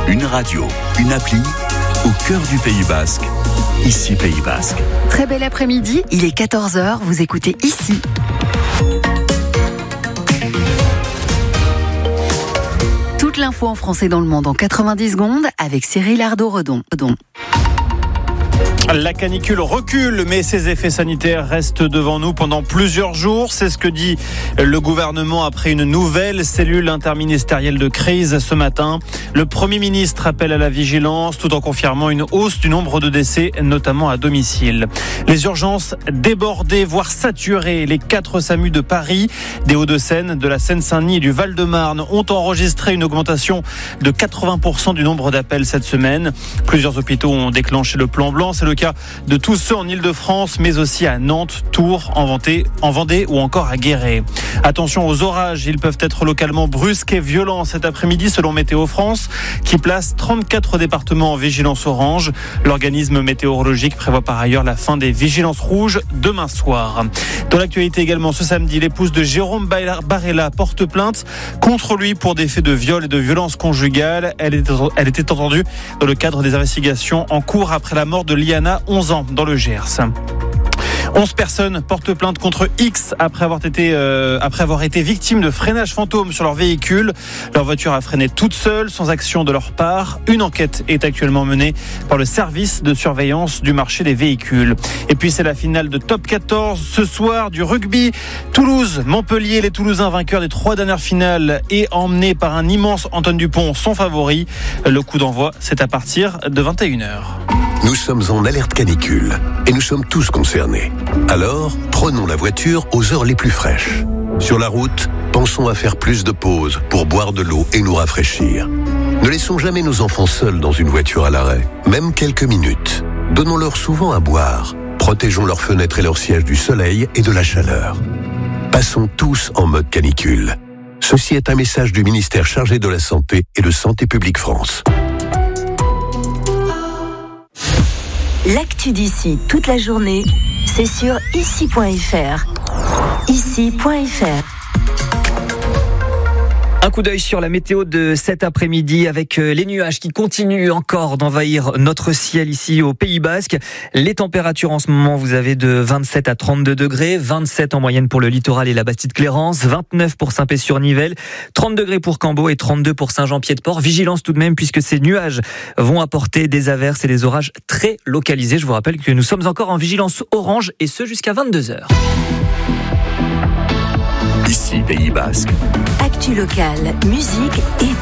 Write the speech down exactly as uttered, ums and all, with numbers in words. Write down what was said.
Une radio, une appli, au cœur du Pays Basque. Ici Pays Basque. Très bel après-midi, il est quatorze heures, vous écoutez ici. Toute l'info en français dans le monde en quatre-vingt-dix secondes avec Cyril Ardo-Redon. La canicule recule, mais ses effets sanitaires restent devant nous pendant plusieurs jours. C'est ce que dit le gouvernement après une nouvelle cellule interministérielle de crise ce matin. Le Premier ministre appelle à la vigilance tout en confirmant une hausse du nombre de décès, notamment à domicile. Les urgences débordées, voire saturées. Les quatre SAMU de Paris, des Hauts-de-Seine, de la Seine-Saint-Denis et du Val-de-Marne ont enregistré une augmentation de quatre-vingts pour cent du nombre d'appels cette semaine. Plusieurs hôpitaux ont déclenché le plan blanc. C'est le cas de tous ceux en Ile-de-France, mais aussi à Nantes, Tours, en Vendée, en Vendée ou encore à Guéret. Attention aux orages, ils peuvent être localement brusques et violents cet après-midi selon Météo France, qui place trente-quatre départements en vigilance orange. L'organisme météorologique prévoit par ailleurs la fin des vigilances rouges demain soir. Dans l'actualité également, ce samedi, l'épouse de Jérôme Barella porte plainte contre lui pour des faits de viol et de violence conjugale. Elle était, elle était entendue dans le cadre des investigations en cours après la mort de Liana, onze ans, dans le Gers. onze personnes portent plainte contre X après avoir été, euh, après avoir été victimes de freinage fantôme sur leur véhicule. Leur voiture a freiné toute seule, sans action de leur part. Une enquête est actuellement menée par le service de surveillance du marché des véhicules. Et puis c'est la finale de Top quatorze ce soir du rugby. Toulouse, Montpellier, les Toulousains vainqueurs des trois dernières finales et emmenés par un immense Antoine Dupont sont favoris. Le coup d'envoi, c'est à partir de vingt et une heures. Nous sommes en alerte canicule et nous sommes tous concernés. Alors, prenons la voiture aux heures les plus fraîches. Sur la route, pensons à faire plus de pauses pour boire de l'eau et nous rafraîchir. Ne laissons jamais nos enfants seuls dans une voiture à l'arrêt, même quelques minutes. Donnons-leur souvent à boire. Protégeons leurs fenêtres et leurs sièges du soleil et de la chaleur. Passons tous en mode canicule. Ceci est un message du ministère chargé de la Santé et de Santé publique France. L'actu d'ici toute la journée, c'est sur ici point f r. ici point f r. Un coup d'œil sur la météo de cet après-midi avec les nuages qui continuent encore d'envahir notre ciel ici au Pays Basque. Les températures en ce moment, vous avez de vingt-sept à trente-deux degrés, vingt-sept en moyenne pour le littoral et la Bastide-Clérance, vingt-neuf pour Saint-Pé-sur-Nivelle, trente degrés pour Cambo et trente-deux pour Saint-Jean-Pied-de-Port. Vigilance tout de même puisque ces nuages vont apporter des averses et des orages très localisés. Je vous rappelle que nous sommes encore en vigilance orange et ce jusqu'à vingt-deux heures. Ici Pays Basque. Actu locale, musique et